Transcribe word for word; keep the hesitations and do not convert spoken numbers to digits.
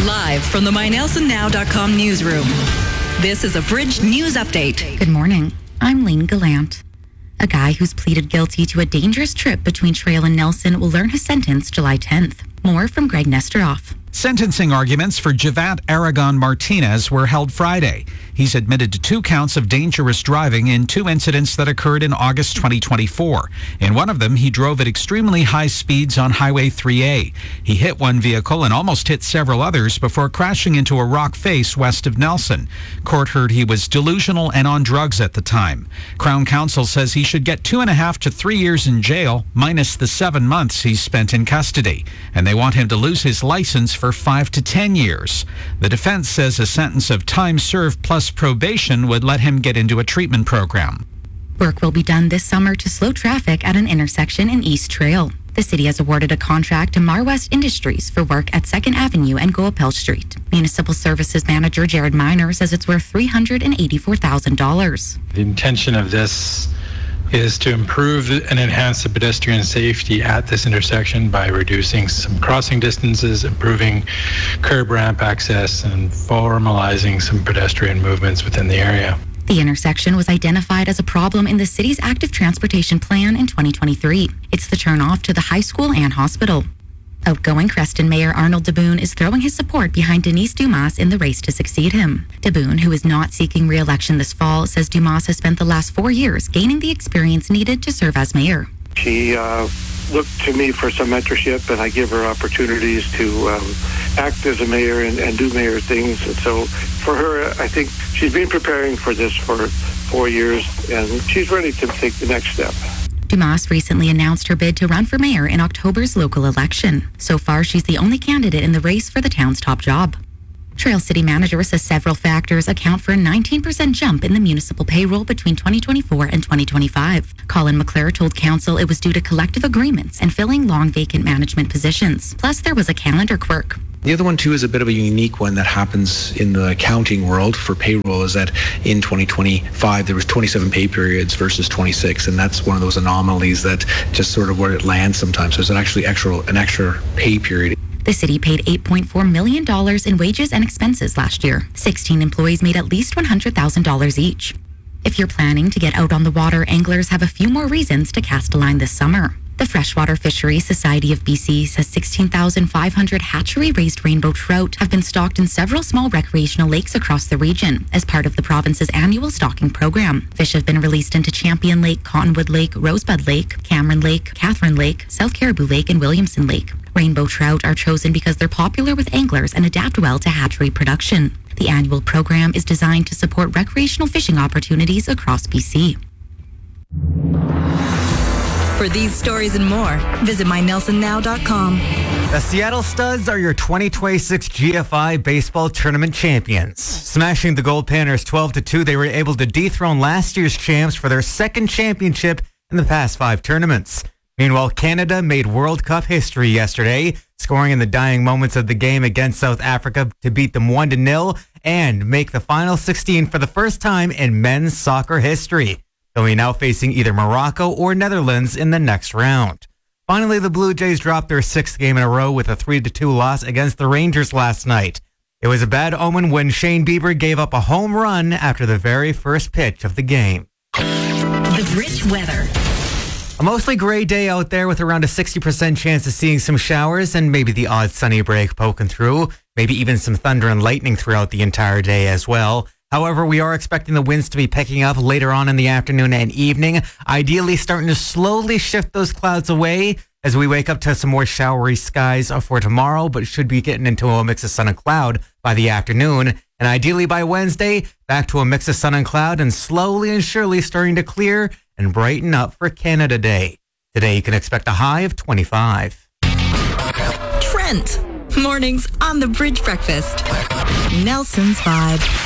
Live from the my nelson now dot com newsroom. This is a Bridge News Update. Good morning. I'm Lane Gallant. A guy who's pleaded guilty to a dangerous trip between Trail and Nelson will learn his sentence July tenth. More from Greg Nesteroff. Sentencing arguments for Javat Aragon Martinez were held Friday. He's admitted to two counts of dangerous driving in two incidents that occurred in August twenty twenty-four. In one of them, he drove at extremely high speeds on Highway three A. He hit one vehicle and almost hit several others before crashing into a rock face west of Nelson. Court heard he was delusional and on drugs at the time. Crown Counsel says he should get two and a half to three years in jail, minus the seven months he's spent in custody. And they want him to lose his license for five to ten years. The defense says a sentence of time served plus probation would let him get into a treatment program. Work will be done this summer to slow traffic at an intersection in East Trail. The city has awarded a contract to Marwest Industries for work at second Avenue and Goapel Street. Municipal Services Manager Jared Miner says it's worth three hundred eighty-four thousand dollars. The intention of this is to improve and enhance the pedestrian safety at this intersection by reducing some crossing distances, improving curb ramp access, and formalizing some pedestrian movements within the area. The intersection was identified as a problem in the city's active transportation plan in twenty twenty-three. It's the turnoff to the high school and hospital. Outgoing Creston Mayor Arnold DeBoon is throwing his support behind Denise Dumas in the race to succeed him. DeBoon, who is not seeking re-election this fall, says Dumas has spent the last four years gaining the experience needed to serve as mayor. She uh, looked to me for some mentorship, and I give her opportunities to um, act as a mayor and, and do mayor things. And so for her, I think she's been preparing for this for four years, and she's ready to take the next step. Dumas recently announced her bid to run for mayor in October's local election. So far, she's the only candidate in the race for the town's top job. Trail City Manager says several factors account for a nineteen percent jump in the municipal payroll between twenty twenty-four and twenty twenty-five. Colin McClure told council it was due to collective agreements and filling long vacant management positions. Plus, there was a calendar quirk. The other one, too, is a bit of a unique one that happens in the accounting world for payroll, is that in twenty twenty-five, there was twenty-seven pay periods versus twenty-six, and that's one of those anomalies that just sort of where it lands sometimes. So there's an actually extra, an extra pay period. The city paid eight point four million dollars in wages and expenses last year. sixteen employees made at least one hundred thousand dollars each. If you're planning to get out on the water, anglers have a few more reasons to cast a line this summer. The Freshwater Fisheries Society of B C says sixteen thousand five hundred hatchery-raised rainbow trout have been stocked in several small recreational lakes across the region as part of the province's annual stocking program. Fish have been released into Champion Lake, Cottonwood Lake, Rosebud Lake, Cameron Lake, Catherine Lake, South Caribou Lake, and Williamson Lake. Rainbow trout are chosen because they're popular with anglers and adapt well to hatchery production. The annual program is designed to support recreational fishing opportunities across B C. For these stories and more, visit my nelson now dot com. The Seattle Studs are your twenty twenty-six G F I Baseball Tournament champions. Smashing the Gold Panthers twelve to two, they were able to dethrone last year's champs for their second championship in the past five tournaments. Meanwhile, Canada made World Cup history yesterday, scoring in the dying moments of the game against South Africa to beat them one to nil and make the final sixteen for the first time in men's soccer history. They'll be now facing either Morocco or Netherlands in the next round. Finally, the Blue Jays dropped their sixth game in a row with a three to two loss against the Rangers last night. It was a bad omen when Shane Bieber gave up a home run after the very first pitch of the game. The Bridge weather. A mostly gray day out there with around a sixty percent chance of seeing some showers and maybe the odd sunny break poking through, maybe even some thunder and lightning throughout the entire day as well. However, we are expecting the winds to be picking up later on in the afternoon and evening, ideally starting to slowly shift those clouds away as we wake up to some more showery skies for tomorrow, but should be getting into a mix of sun and cloud by the afternoon. And ideally by Wednesday, back to a mix of sun and cloud and slowly and surely starting to clear and brighten up for Canada Day. Today, you can expect a high of twenty-five. Trent. Mornings on the Bridge Breakfast. Nelson's Vibe.